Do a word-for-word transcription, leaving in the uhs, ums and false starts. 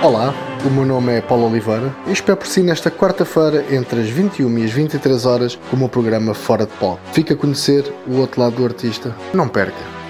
Olá, o meu nome é Paulo Oliveira e espero por si nesta quarta-feira entre as vinte e uma e as vinte e três horas com o meu programa Fora de Palco. Fica a conhecer o outro lado do artista. Não perca!